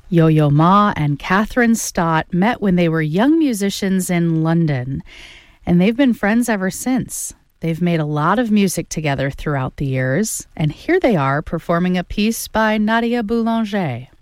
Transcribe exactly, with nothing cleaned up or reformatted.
Yo-Yo Ma and Catherine Stott met when they were young musicians in London, and they've been friends ever since. They've made a lot of music together throughout the years, and here they are performing a piece by Nadia Boulanger.